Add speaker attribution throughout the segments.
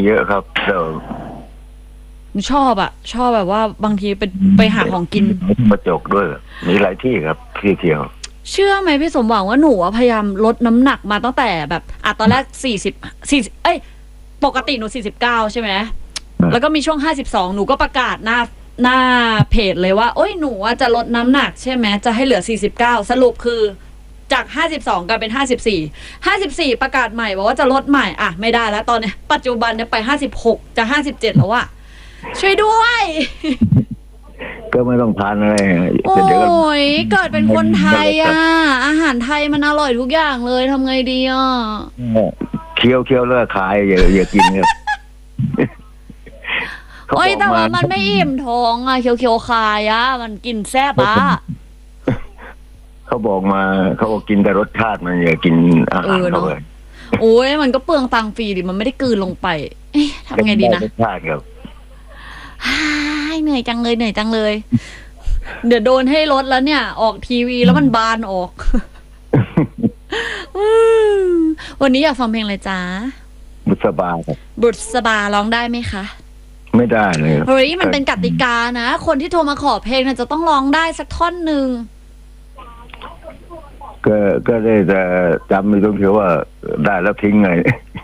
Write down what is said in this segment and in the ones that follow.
Speaker 1: เยอะครับแต่
Speaker 2: หนูชอบแบบว่าบางทีไปหาของกิน
Speaker 1: มาจกด้วยมีหลายที่ครับที่เที่ยว
Speaker 2: เชื่อไหมพี่สมหวังว่าหนูพยายามลดน้ำหนักมาตั้งแต่แบบตอนแรก40ปกติหนู49ใช่ไหมแล้วก็มีช่วง52หนูก็ประกาศหน้าเพจเลยว่าโอ้ยหนูจะลดน้ำหนักใช่ไหมจะให้เหลือ49สรุปคือจาก52กลายเป็น54ประกาศใหม่บอกว่าจะลดใหม่ไม่ได้แล้วตอนนี้ปัจจุบันเนี่ยไป56จะ57แล้วอะช่วยด้วย
Speaker 1: ก็ไม่ต้องทานอะไร
Speaker 2: โอ้ยเกิดเป็นคนไทยอาหารไทยมันอร่อยทุกอย่างเลยทำไงดี
Speaker 1: เคี้ยวแล้วขายอย่ากินครับ
Speaker 2: โอ้ยแต่ว่ามันไม่อิ่มท้องเคี้ยวคายมันกินแซ่บ
Speaker 1: เขาบอกกินแต่รสชาติมันอย่ากินอาหารเขาเลย
Speaker 2: โอ้ยมันก็เปลืองตังค์ฟรีดิมันไม่ได้กลืนลงไปทำไงดีนะ
Speaker 1: รสชาติครับ
Speaker 2: เหนื่อยจังเลยเดี๋ยวโดนให้ลดแล้วเนี่ยออกทีวีแล้วมันบานออกวันนี้อยากฟังเพลงอะไรจ๊ะ
Speaker 1: บุษบาครับ
Speaker 2: บุษบาร้องได้ไหมคะ
Speaker 1: ไม่ได้เลย
Speaker 2: เฮ้ยมันเป็นกติกานะคนที่โทรมาขอเพลงน่ะจะต้องร้องได้สักท่อนหนึ่ง
Speaker 1: ก็ได้แต่จำไม่ต้องเชื่อว่าได้แล้วทิ้งไง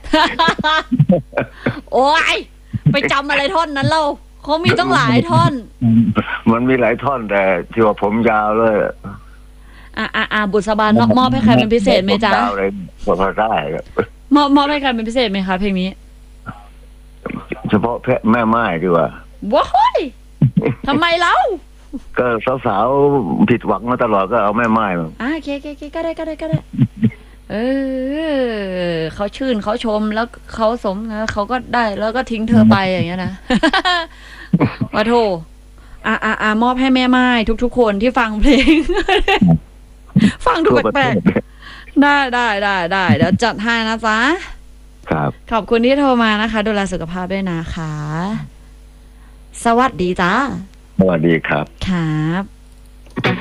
Speaker 2: โอ้ยไปจำอะไรท่อนนั้นเราเขามีต้องหลายท่อน
Speaker 1: มันมีหลายท่อนแต่ที่ว่าผมยาวเลย
Speaker 2: บุษบานมอบให้ใครเป็นพิเศษไหมจ๊ะ
Speaker 1: ยาวเลยพอได้ครับ
Speaker 2: มอบให้ใครเป็นพิเศษไหมคะเพลงนี้
Speaker 1: เฉพาะแม่ไม้ดีกว่า
Speaker 2: ว้ายทำไมเล่า
Speaker 1: ก็สาวๆผิดหวังมาตลอดก็เอาแม่ไม้มา
Speaker 2: โอเคก็ได้เขาชื่นเขาชมแล้วเขาสมนะเขาก็ได้แล้วก็ทิ้งเธอไปอย่างเงี้ยนะว่าโทมอบให้แม่ไม้ทุกคนที่ฟังเพลงฟังดูแปลกๆได้เดี๋ยวจัดให้นะจ๊ะ
Speaker 1: ครับ
Speaker 2: ขอบคุณที่โทรมานะคะดูแลสุขภาพด้วยนะคะสวัสดีจ้า
Speaker 1: สวัสดีครับ
Speaker 2: ครับ